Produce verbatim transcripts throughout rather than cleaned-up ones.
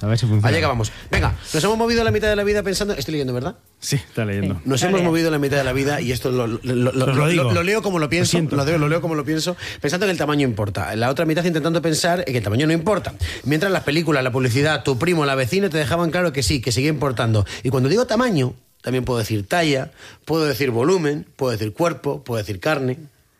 A ver si funciona. Allá que vamos. Venga, nos hemos movido la mitad de la vida pensando... Estoy leyendo, ¿verdad? Sí, está leyendo. Nos hemos movido la mitad de la vida y esto lo, lo, lo, lo, lo, lo, lo leo como lo pienso, lo, lo, leo, lo leo como lo pienso, pensando que el tamaño importa. La otra mitad intentando pensar que el tamaño no importa. Mientras las películas, la publicidad, tu primo, la vecina te dejaban claro que sí, que sigue importando. Y cuando digo tamaño, también puedo decir talla, puedo decir volumen, puedo decir cuerpo, puedo decir carne.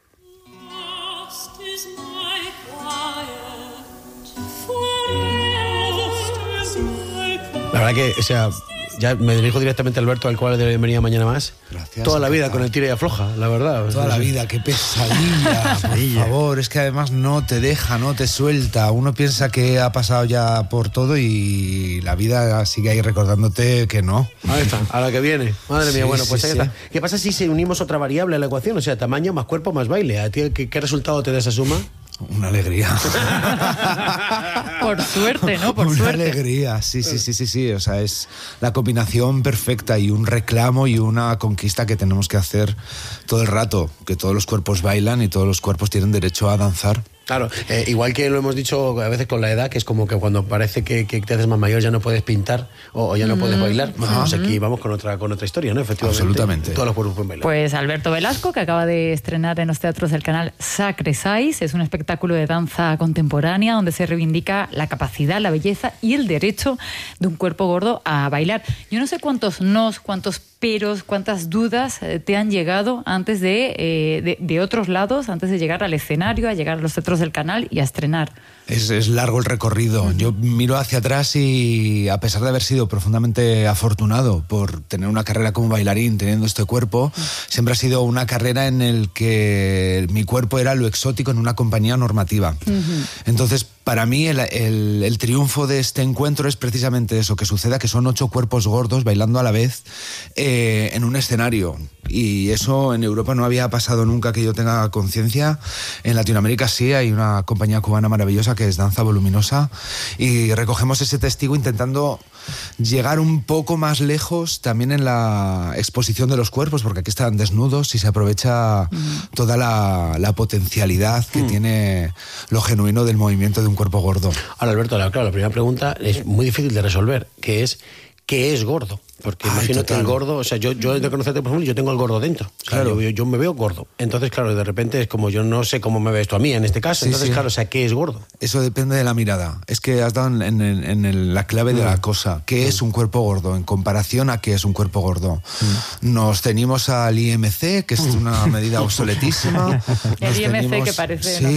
La verdad que, o sea, ya me dirijo directamente a Alberto, al cual de bienvenida mañana más. Gracias. Toda la vida con el tira y afloja, la verdad. Toda la vida, qué pesadilla, por favor. Es que además no te deja, no te suelta. Uno piensa que ha pasado ya por todo y la vida sigue ahí recordándote que no. Ahí está, a la que viene. Madre mía, Sí, bueno, pues sí, ahí sí. está. ¿Qué pasa si se unimos otra variable a la ecuación? O sea, tamaño más cuerpo más baile. ¿A ti qué, qué resultado te da esa suma? Una alegría. Por suerte, ¿no? Por Una suerte. alegría, sí, sí, sí, sí, sí. O sea, es la combinación perfecta y un reclamo y una conquista que tenemos que hacer todo el rato. Que todos los cuerpos bailan y todos los cuerpos tienen derecho a danzar. Claro, eh, igual que lo hemos dicho a veces con la edad, que es como que cuando parece que, que te haces más mayor ya no puedes pintar o, o ya no puedes bailar. Bueno, pues aquí vamos con otra con otra historia, ¿no? Efectivamente. Absolutamente. Todos los cuerpos pueden bailar. Pues Alberto Velasco, que acaba de estrenar en los teatros del canal Sacre Sais, es un espectáculo de danza contemporánea donde se reivindica la capacidad, la belleza y el derecho de un cuerpo gordo a bailar. Yo no sé cuántos nos, cuántos peros, cuántas dudas eh, te han llegado antes de, eh, de, de otros lados, antes de llegar al escenario, a llegar a los teatros del canal y a estrenar. Es, es largo el recorrido. Yo miro hacia atrás y, a pesar de haber sido profundamente afortunado por tener una carrera como bailarín, teniendo este cuerpo, siempre ha sido una carrera en el que mi cuerpo era lo exótico en una compañía normativa. Uh-huh. Entonces, para mí, el, el, el triunfo de este encuentro es precisamente eso, que suceda que son ocho cuerpos gordos bailando a la vez eh, en un escenario. Y eso en Europa no había pasado nunca que yo tenga conciencia. En Latinoamérica sí, hay una compañía cubana maravillosa que es Danza Voluminosa y recogemos ese testigo intentando llegar un poco más lejos también en la exposición de los cuerpos, porque aquí están desnudos y se aprovecha mm. toda la, la potencialidad que mm. tiene lo genuino del movimiento de un cuerpo gordo. Ahora, Alberto, claro, la primera pregunta es muy difícil de resolver, que es ¿qué es gordo? Porque Ay, imagino total. que el gordo, o sea, yo, yo de conocerte, por ejemplo, yo tengo el gordo dentro. O sea, Claro. yo, yo me veo gordo. Entonces, claro, de repente es como yo no sé cómo me ves tú a mí en este caso. Sí, Entonces, sí. claro, o sea, ¿qué es gordo? Eso depende de la mirada. Es que has dado en, en, en el, la clave de la cosa. ¿Qué mm. es un cuerpo gordo en comparación a qué es un cuerpo gordo? Mm. Nos ceñimos al I M C, que es una medida obsoletísima. El Nos I M C ceñimos, que parece... sí, ¿no?